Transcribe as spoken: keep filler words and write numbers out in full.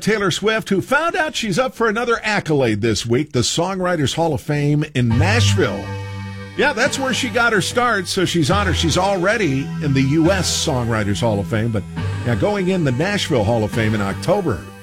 Taylor Swift, who found out she's up for another accolade this week, the Songwriters Hall of Fame in Nashville. Yeah, that's where she got her start, so she's honored. She's already in the U S Songwriters Hall of Fame, but yeah, going in the Nashville Hall of Fame in October.